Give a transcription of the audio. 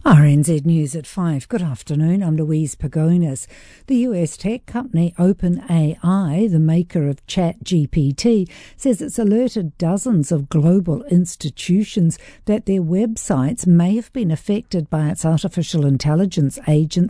RNZ News at 5. Good afternoon, I'm Louise Pagonis. The US tech company OpenAI, the maker of ChatGPT, says it's alerted dozens of global institutions that their websites may have been affected by its artificial intelligence agent